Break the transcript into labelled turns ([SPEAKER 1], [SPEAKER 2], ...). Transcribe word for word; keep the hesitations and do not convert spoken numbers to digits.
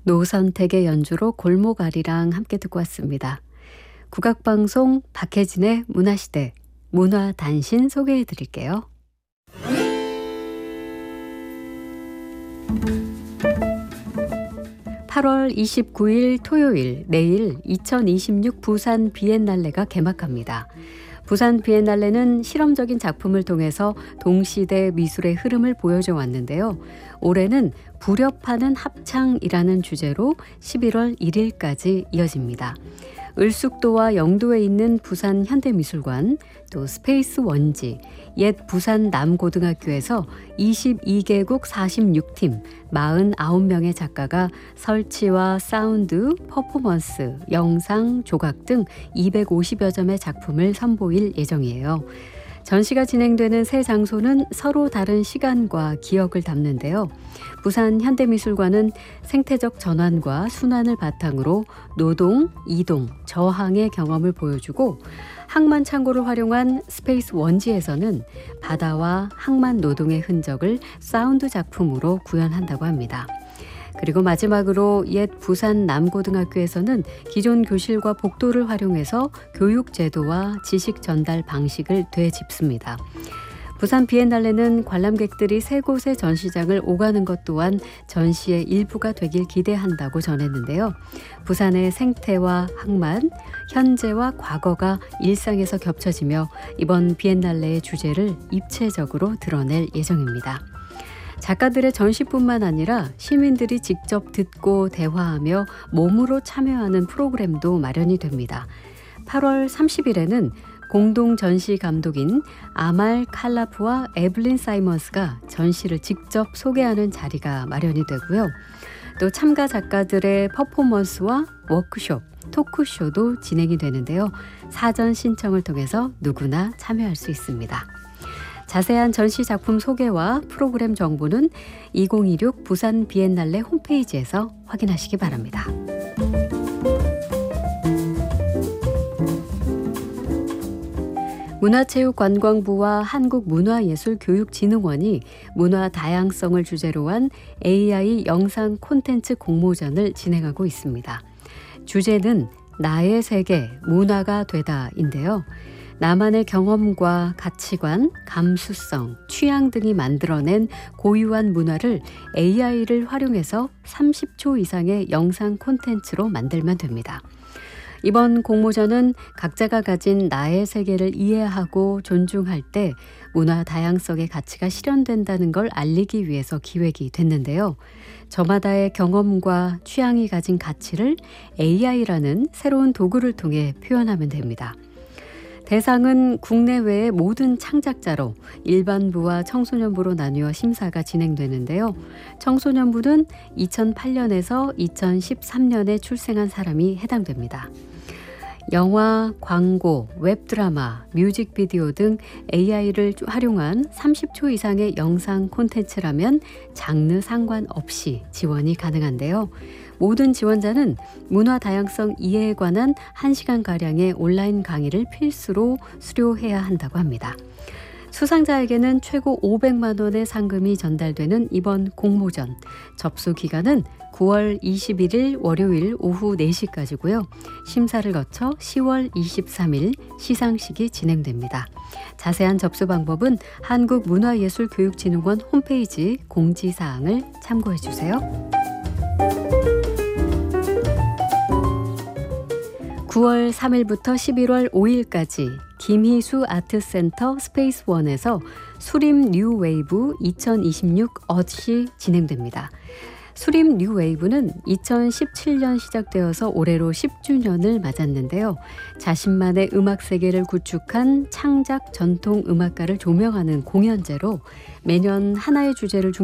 [SPEAKER 1] 노선택의 연주로 골목아리랑 함께 듣고 왔습니다. 국악방송 박혜진의 문화시대, 문화단신 소개해 드릴게요. 팔월 이십구일 토요일, 내일 이천이십육 부산 비엔날레가 개막합니다. 부산 비엔날레는 실험적인 작품을 통해서 동시대 미술의 흐름을 보여줘 왔는데요. 올해는 불협하는 합창이라는 주제로 십일월 일일까지 이어집니다. 을숙도와 영도에 있는 부산 현대미술관, 또 스페이스 원지, 옛 부산 남고등학교에서 이십이 개국 사십육 팀 사십구 명의 작가가 설치와 사운드, 퍼포먼스, 영상, 조각 등 이백오십여 점의 작품을 선보일 예정이에요. 전시가 진행되는 세 장소는 서로 다른 시간과 기억을 담는데요. 부산 현대미술관은 생태적 전환과 순환을 바탕으로 노동, 이동, 저항의 경험을 보여주고, 항만 창고를 활용한 스페이스 원지에서는 바다와 항만 노동의 흔적을 사운드 작품으로 구현한다고 합니다. 그리고 마지막으로 옛 부산 남고등학교에서는 기존 교실과 복도를 활용해서 교육 제도와 지식 전달 방식을 되짚습니다. 부산 비엔날레는 관람객들이 세 곳의 전시장을 오가는 것 또한 전시의 일부가 되길 기대한다고 전했는데요. 부산의 생태와 항만, 현재와 과거가 일상에서 겹쳐지며 이번 비엔날레의 주제를 입체적으로 드러낼 예정입니다. 작가들의 전시뿐만 아니라 시민들이 직접 듣고 대화하며 몸으로 참여하는 프로그램도 마련이 됩니다. 팔월 삼십일에는 공동 전시 감독인 아말 칼라프와 에블린 사이먼스가 전시를 직접 소개하는 자리가 마련이 되고요. 또 참가 작가들의 퍼포먼스와 워크숍, 토크쇼도 진행이 되는데요. 사전 신청을 통해서 누구나 참여할 수 있습니다. 자세한 전시 작품 소개와 프로그램 정보는 이천이십육 부산 비엔날레 홈페이지에서 확인하시기 바랍니다. 문화체육관광부와 한국문화예술교육진흥원이 문화 다양성을 주제로 한 에이아이 영상 콘텐츠 공모전을 진행하고 있습니다. 주제는 나의 세계, 문화가 되다인데요. 나만의 경험과 가치관, 감수성, 취향 등이 만들어낸 고유한 문화를 에이아이를 활용해서 삼십 초 이상의 영상 콘텐츠로 만들면 됩니다. 이번 공모전은 각자가 가진 나의 세계를 이해하고 존중할 때 문화 다양성의 가치가 실현된다는 걸 알리기 위해서 기획이 됐는데요. 저마다의 경험과 취향이 가진 가치를 에이아이라는 새로운 도구를 통해 표현하면 됩니다. 대상은 국내외의 모든 창작자로 일반부와 청소년부로 나뉘어 심사가 진행되는데요. 청소년부는 이천팔년에서 이천십삼년에 출생한 사람이 해당됩니다. 영화, 광고, 웹드라마, 뮤직비디오 등 에이아이를 활용한 삼십 초 이상의 영상 콘텐츠라면 장르 상관없이 지원이 가능한데요. 모든 지원자는 문화 다양성 이해에 관한 한 시간가량의 온라인 강의를 필수로 수료해야 한다고 합니다. 수상자에게는 최고 오백만 원의 상금이 전달되는 이번 공모전. 접수 기간은 구월 이십일일 월요일 오후 네 시까지고요. 심사를 거쳐 시월 이십삼일 시상식이 진행됩니다. 자세한 접수 방법은 한국문화예술교육진흥원 홈페이지 공지사항을 참고해 주세요. 구월 삼일부터 십일월 오일까지 김희수 아트센터 스페이스원에서 수림 뉴웨이브 이천이십육 어시 진행됩니다. 수림 뉴웨이브는 이천십칠년 시작되어서 올해로 십 주년을 맞았는데요. 자신만의 음악 세계를 구축한 창작 전통 음악가를 조명하는 공연제로 매년 하나의 주제를 중